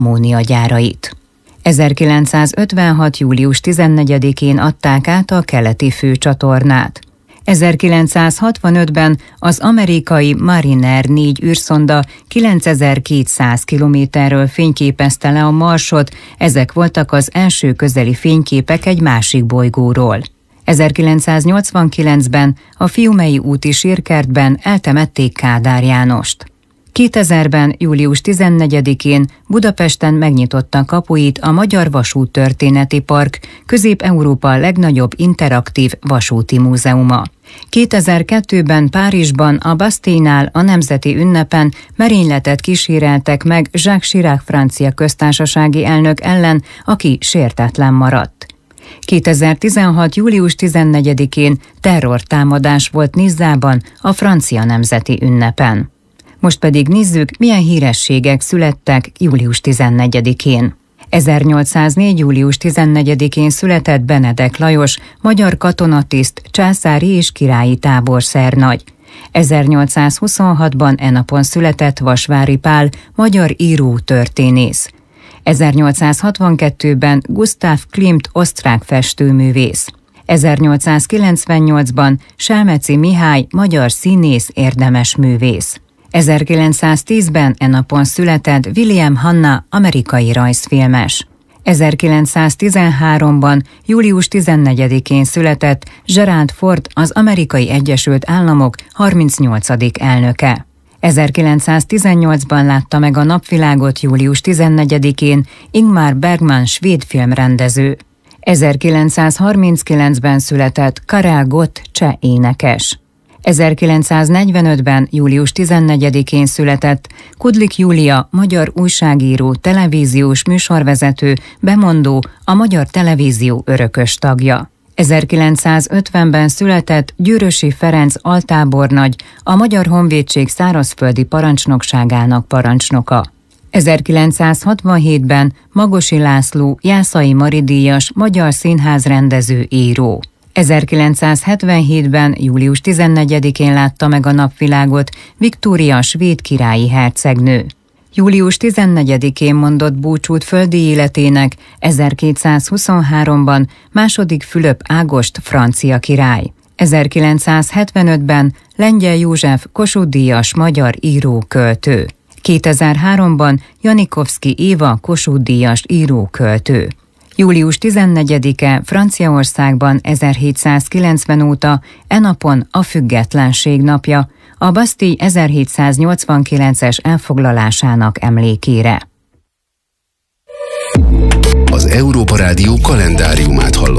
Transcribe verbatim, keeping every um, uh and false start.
ammóniagyárait. ezerkilencszázötvenhat. július tizennegyedikén adták át a keleti főcsatornát. ezerkilencszázhatvanötben az amerikai Mariner négy űrszonda kilencezer-kétszáz kilométerről fényképezte le a Marsot, ezek voltak az első közeli fényképek egy másik bolygóról. ezerkilencszáznyolcvankilencben a Fiumei úti sírkertben eltemették Kádár Jánost. kétezerben. július tizennegyedikén Budapesten megnyitotta kapuit a Magyar Vasúttörténeti Park, Közép-Európa legnagyobb interaktív vasúti múzeuma. kétezer-kettőben Párizsban a Bastille-nál a nemzeti ünnepen merényletet kíséreltek meg Jacques Chirac francia köztársasági elnök ellen, aki sértetlen maradt. kétezer-tizenhat. július tizennegyedikén terrortámadás volt Nizzában a francia nemzeti ünnepen. Most pedig nézzük, milyen hírességek születtek július tizennegyedikén. ezernyolcszáznégy. július tizennegyedikén született Benedek Lajos, magyar katonatiszt, császári és királyi táborszernagy. ezernyolcszázhuszonhatban e napon született Vasvári Pál, magyar író, történész. ezernyolcszázhatvankettőben Gustav Klimt, osztrák festőművész. ezernyolcszázkilencvennyolcban Selmeczi Mihály, magyar színész, érdemes művész. ezerkilencszáztízben e napon született William Hanna, amerikai rajzfilmes. ezerkilencszáztizenháromban. július tizennegyedikén született Gerald Ford, az Amerikai Egyesült Államok harmincnyolcadik elnöke. ezerkilencszáztizennyolcban látta meg a napvilágot július tizennegyedikén Ingmar Bergman, svéd filmrendező. ezerkilencszázharminckilencben született Karel Gott, cseh énekes. ezerkilencszáznegyvenötben. július tizennegyedikén született Kudlik Júlia, magyar újságíró, televíziós műsorvezető, bemondó, a Magyar Televízió örökös tagja. ezerkilencszázötvenben született Győrösi Ferenc altábornagy, a Magyar Honvédség szárazföldi parancsnokságának parancsnoka. ezerkilencszázhatvanhétben Magosi László, Jászai Mari díjas, magyar színházrendező, író. ezerkilencszázhetvenhétben. július tizennegyedikén látta meg a napvilágot Viktória, svéd királyi hercegnő. július tizennegyedikén mondott búcsút földi életének ezerkétszázhuszonháromban második Fülöp Ágost, francia király. ezerkilencszázhetvenötben Lengyel József, Kossuth-díjas, magyar író, költő. kétezer-háromban Janikovszky Éva, Kossuth-díjas író, költő. július tizennegyedike Franciaországban ezerhétszázkilencven óta e napon a függetlenség napja, a Bastille ezerhétszáznyolcvankilences elfoglalásának emlékére. Az Európa Rádió kalendáriumát hallott.